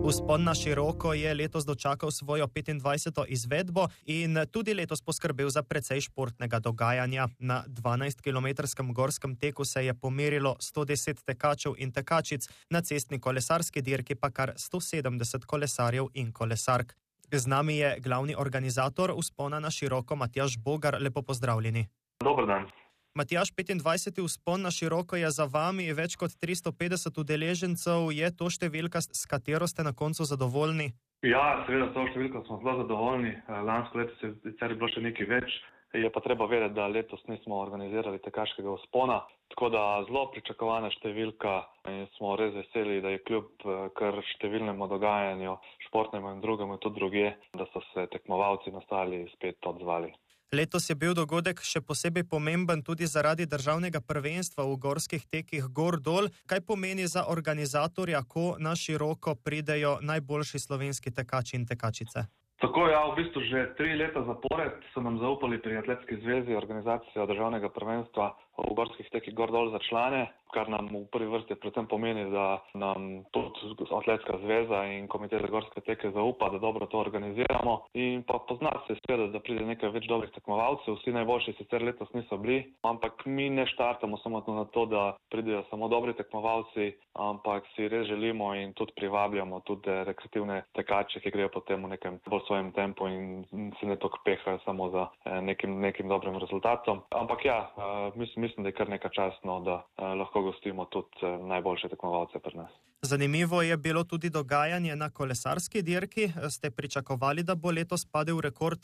Vzpon na široko je letos dočakal svojo 25. izvedbo in tudi letos poskrbel za precej športnega dogajanja. Na 12-kilometrskem gorskem teku se je pomerilo 110 tekačev in tekačic, na cestni kolesarski dirki pa kar 170 kolesarjev in kolesark. Z nami je glavni organizator vzpona na široko Matjaž Bogar. Lepo pozdravljeni. Dober dan. Matjaž, 25. vzpon na široko je za vami, več kot 350 udeležencev. Je to številka, s katero ste na koncu zadovoljni? Ja, seveda, s to številko smo zelo zadovoljni. Lansko leto je sicer bilo še nekaj več. Je pa treba vedeti, da letos nismo organizirali tekaškega vzpona, tako da zelo pričakovana številka in smo res veseli, da je kljub kar številnemu dogajanju, športnemu in drugemu tudi drugje, da so se tekmovalci nastali spet odzvali. Letos je bil dogodek še posebej pomemben tudi zaradi državnega prvenstva v gorskih tekih gor-dol. Kaj pomeni za organizatorja, ko na široko pridejo najboljši slovenski tekači in tekačice? Tako ja, v bistvu že 3 leta zapored so nam zaupali pri Atletski zvezi organizacijo državnega prvenstva v gorskih tekih gor-dol za člane, kar nam v prvi vrsti predvsem pomeni, da nam tudi Atletska zveza in komitej za gorske teke zaupa, da dobro to organiziramo in pa pozna se seveda, da pride nekaj več dobrih tekmovalcev. Vsi najboljši sicer letos niso bili, ampak mi ne štartamo samo na to, da pridejo samo dobri tekmovalci, ampak si res želimo in tudi privabljamo tudi rekreativne tekače, ki grejo potem v nekem bolj svojem tempu in se ne toliko pehajo samo za nekim dobrim rezultatom. Ampak ja, mislim, da je kar nekaj častno, da lahko gostimo tudi najboljše tekmovalce pri nas. Zanimivo je bilo tudi dogajanje na kolesarski dirki. Ste pričakovali, da bo letos padel rekord?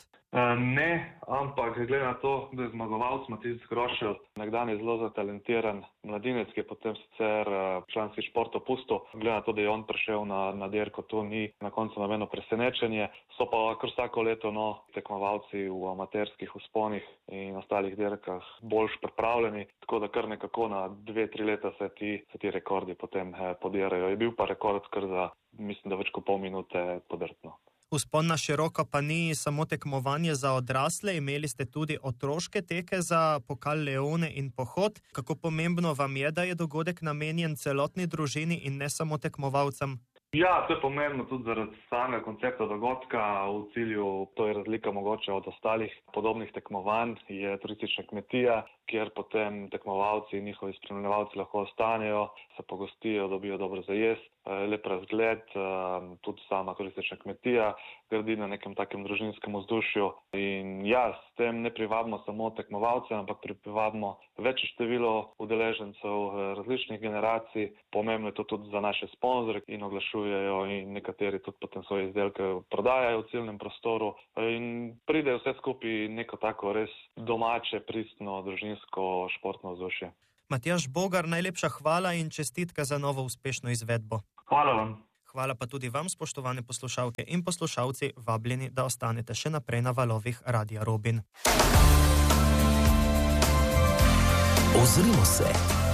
Ne, ampak glede na to, da je zmagovalec Matjaž Grošelj, nekdanji zelo zatalentiran mladinec, ki je potem sicer članski šport opustil, glede na to, da je on prišel na dirko, to ni na koncu nobeno presenečenje. So pa kar vsako leto tekmovalci v amaterskih vzponih in ostalih dirkah boljš pripravljeni, tako da kar nekako na 2-3 leta se ti rekordi potem podirajo. Je bil pa rekord kar za, mislim, da več kot pol minute podrtno. Vzpon na široko pa ni samo tekmovanje za odrasle, imeli ste tudi otroške teke za pokal Leone in pohod. Kako pomembno vam je, da je dogodek namenjen celotni družini in ne samo tekmovalcem? Ja, to je pomembno tudi zaradi samega koncepta dogodka. V cilju, to je razlika mogoče od ostalih podobnih tekmovanj, je turistična kmetija, kjer potem tekmovalci in njihovi spremljevalci lahko ostanejo, se pogostijo, dobijo dobro za jesti, lep razgled, tudi sama turistična kmetija gradi na nekem takem družinskem vzdušju. In ja, s tem ne privabimo samo tekmovalce, ampak privabimo večje število udeležencev različnih generacij. Pomembno je to tudi za naše sponzorje in oglašujejo in nekateri tudi potem svoje izdelke prodajajo v ciljnem prostoru in pridejo vse skupaj neko tako res domače, pristno, družinsko, športno vzdušje. Matjaž Bogar, najlepša hvala in čestitka za novo uspešno izvedbo. Hvala vam. Hvala pa tudi vam, spoštovane poslušalke in poslušalci, vabljeni, da ostanete še naprej na valovih Radia Robin. Ozrimo se.